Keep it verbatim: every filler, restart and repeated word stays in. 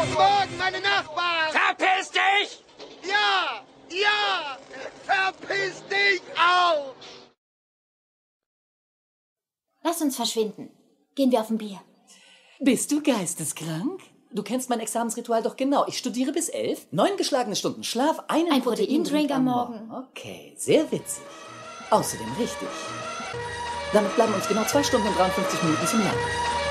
Guten Morgen, meine Nachbarn! Verpiss dich! Ja! Ja! Verpiss dich auch! Lass uns verschwinden. Gehen wir auf ein Bier. Bist du geisteskrank? Du kennst mein Examensritual doch genau. Ich studiere bis elf, neun geschlagene Stunden Schlaf, einen Ein Proteindrink am Morgen. Okay, sehr witzig. Außerdem richtig. Damit bleiben uns genau zwei Stunden und dreiundfünfzig Minuten zum Lernen.